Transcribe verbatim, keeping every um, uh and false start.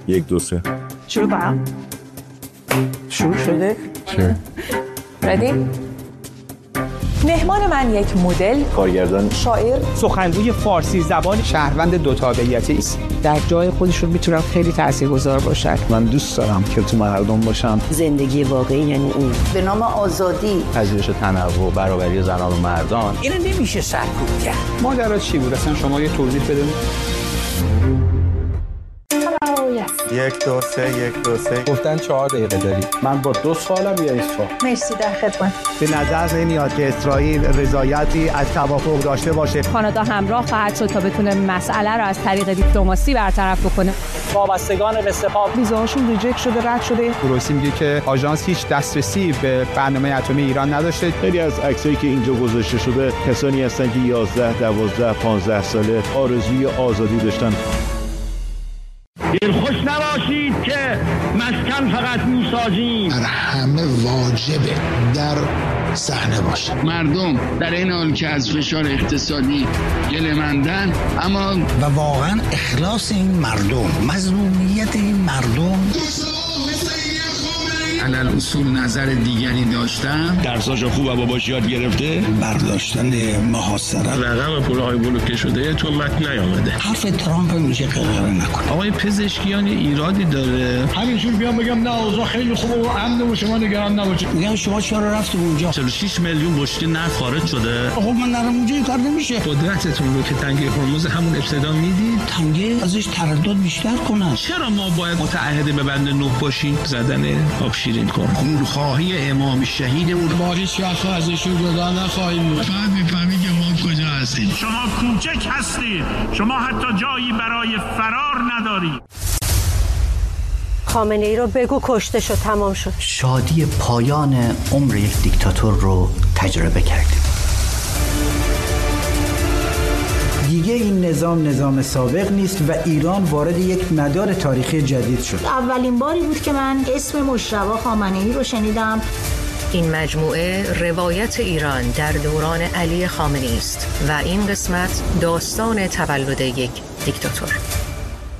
یک دو سه. شروع کنم. شروع شده؟ چه؟ ردی؟ مهمان من یک مدل، کارگردان، شاعر، سخنگوی فارسی زبان، شهروند دو تابعیتی است. در جای خودشون میتونن خیلی تاثیرگذار باشن. من دوست دارم که تو مردم باشم. زندگی واقعی یعنی این. به نام آزادی، پذیرش تنوع، برابری زنان و مردان. اینو نمیشه سرکوب کرد. ماجرا چی بود؟ اصلا شما یه توضیح بده. یک دو سه یک دو سه. گفتن چهار دقیقه داری. من با دو سالم یا ایسا. مرسی، در خدمت. به نظر نمیاد که اسرائیل رضایتی از توافق داشته باشه. کانادا همراه خواهد شد تا بتونه مسئله رو از طریق دیپلماسی برطرف بکنه. وابستگان به سپاه ویزاشون ریجکت شده، رد شده. درستی میگه که آژانس هیچ دسترسی به برنامه اتمی ایران نداشته. خیلی از عکسایی که اینجا گذاشته شده کسانی هستن که یازده، دوازده، پانزده ساله آرزوی آزادی داشتن. دلخوش نباشید که مسکن فقط میسازیم. در همه واجبه در صحنه باشه. مردم در این حال که از فشار اقتصادی گله‌مندن، اما و واقعا اخلاص این مردم، مظلومیت این مردم. علل اصول نظر دیگری داشتم. درساشو خوب و باباش یاد گرفته. برداشتن محاصره. رقم پولهای بلوکه شده تو متن نیامده. حرف ترامپ میشه غلغله نکن. آقای پزشکیان ایرادی داره. همینجور بیام بگم نه اوضاع خیلی خوبه و امن و شما نگران نباشید. میگم شما چرا رفتید اونجا؟ چهل و شش میلیون بشکه نفت خارج شده. خب من نرم اونجا این کار نمیشه. قدرتتون رو که تنگه هرمز همون ابتدا میدید. تنگه ازش تردد بیشتر کنن. چرا ما باید متعهد به بند نه باشیم؟ زدن آب شیرین کن. خونخواهی امام شهید اون ما هیچ وقت ازشون جدا نخواهیم بود. فقط میفهمی که ما کجا هستیم. شما کوچک هستید. شما حتی جایی برای فرار ندارید. خامنه ای رو بگو کشته شد، تمام شد. شادی پایان عمر یک دیکتاتور رو تجربه کردیم. دیگه این نظام نظام سابق نیست و ایران وارد یک مدار تاریخی جدید شد. اولین باری بود که من اسم مجتبی خامنه ای رو شنیدم. این مجموعه روایت ایران در دوران علی خامنه‌ای است و این قسمت داستان تولد یک دیکتاتور.